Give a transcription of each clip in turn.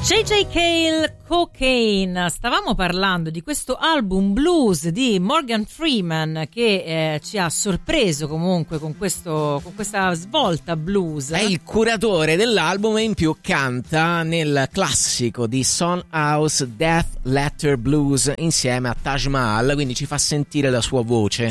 J.J. Cale, Cocaine. Stavamo parlando di questo album blues di Morgan Freeman che ci ha sorpreso comunque con questa svolta blues. È il curatore dell'album e in più canta nel classico di Son House Death Letter Blues insieme a Taj Mahal, quindi ci fa sentire la sua voce.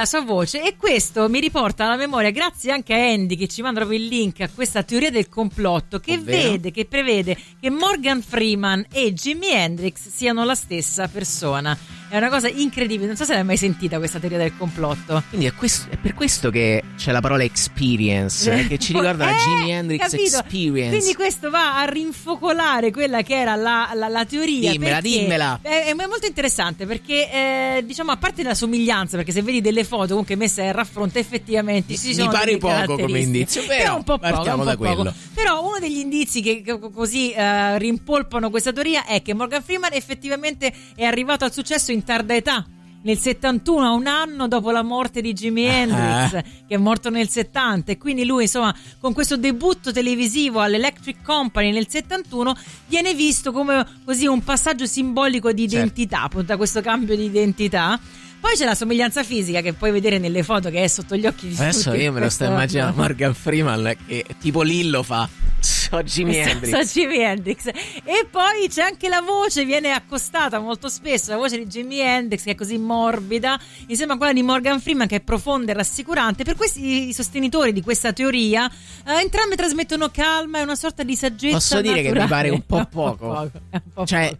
E questo mi riporta alla memoria, grazie anche a Andy che ci manda proprio il link a questa teoria del complotto che prevede che Morgan Freeman e Jimi Hendrix siano la stessa persona. È una cosa incredibile, non so se l'hai mai sentita questa teoria del complotto. Quindi è per questo che c'è la parola experience, che ci ricorda la Jimi Hendrix capito? Experience. Quindi questo va a rinfocolare quella che era la teoria. Dimmela. È molto interessante perché diciamo, a parte la somiglianza, perché se vedi delle foto comunque messe a raffronto effettivamente ci sono mi pare delle poco come indizio, però un po' partiamo da quello. Però uno degli indizi che così rimpolpano questa teoria è che Morgan Freeman effettivamente è arrivato al successo in tarda età, nel 71, a un anno dopo la morte di Jimi Hendrix, che è morto nel 70, e quindi lui, insomma, con questo debutto televisivo all'Electric Company nel 71 viene visto come così un passaggio simbolico di identità, appunto, da questo cambio di identità. Poi c'è la somiglianza fisica che puoi vedere nelle foto, che è sotto gli occhi di tutti. Adesso io me lo sto immaginando Morgan Freeman che tipo Lillo fa Jimi Hendrix. E poi c'è anche la voce, viene accostata molto spesso la voce di Jimi Hendrix, che è così morbida, insieme a quella di Morgan Freeman, che è profonda e rassicurante. Per questi i sostenitori di questa teoria, entrambe trasmettono calma e una sorta di saggezza. Posso dire naturale. che mi pare un po' poco. Cioè,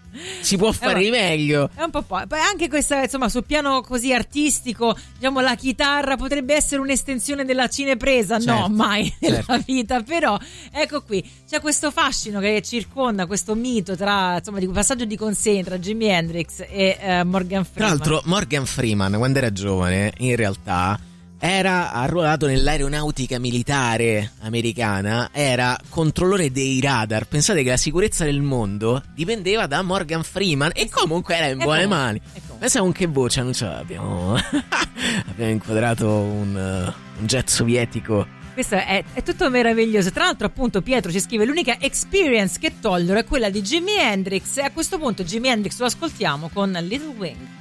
si può fare di meglio. È un po'. Poi anche questa, insomma, sul piano così artistico, diciamo, la chitarra potrebbe essere un'estensione della cinepresa. Certo, no, mai nella vita. Però ecco qui, c'è questo fascino che circonda questo mito tra, insomma, di un passaggio di consegna tra Jimi Hendrix e Morgan Freeman. Tra l'altro Morgan Freeman, quando era giovane, in realtà era arruolato nell'aeronautica militare americana, era controllore dei radar. Pensate che la sicurezza del mondo dipendeva da Morgan Freeman, e comunque era in buone mani. Pensa con che voce abbiamo inquadrato un jet sovietico. Questo è tutto meraviglioso. Tra l'altro, appunto, Pietro ci scrive: l'unica experience che tollero è quella di Jimi Hendrix, e a questo punto Jimi Hendrix lo ascoltiamo con Little Wing.